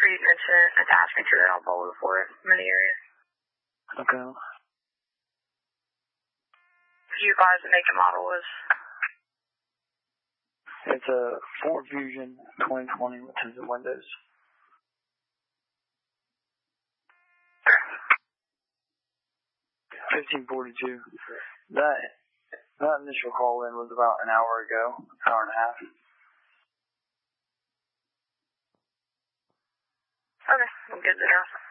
Creed mentioned attachment to it on Volvo for it in the area. Okay. Did you advise the make and model was? It's a Ford Fusion 2020 with tinted windows. $15.42. That initial call in was about an hour ago, hour and a half. Okay, I'm good to go.